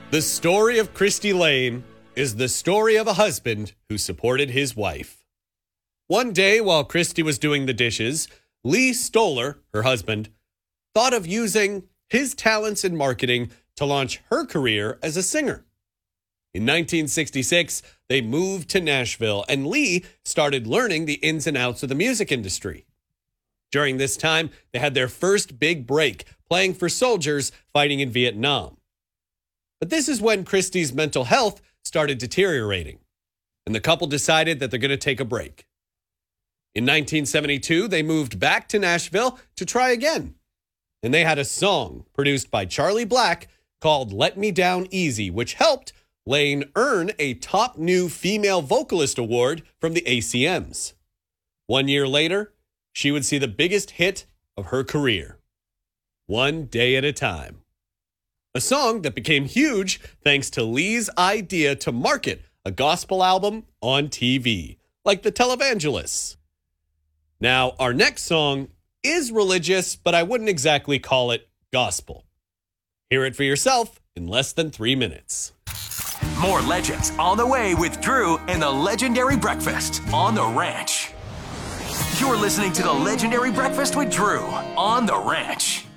The story of Christy Lane is the story of a husband who supported his wife. One day while Christy was doing the dishes, Lee Stoller, her husband, thought of using his talents in marketing to launch her career as a singer. In 1966, they moved to Nashville, and Lee started learning the ins and outs of the music industry. During this time, they had their first big break, playing for soldiers fighting in Vietnam. But this is when Christy's mental health started deteriorating, and the couple decided that they're going to take a break. In 1972, they moved back to Nashville to try again, and they had a song produced by Charlie Black called Let Me Down Easy, which helped Lane earn a top new female vocalist award from the ACMs. 1 year later, she would see the biggest hit of her career, One Day at a Time. A song that became huge thanks to Lee's idea to market a gospel album on TV, like the Televangelists. Now, our next song is religious, but I wouldn't exactly call it gospel. Hear it for yourself in less than 3 minutes. More legends on the way with Drew and the Legendary Breakfast on the Ranch. You're listening to the Legendary Breakfast with Drew on the Ranch.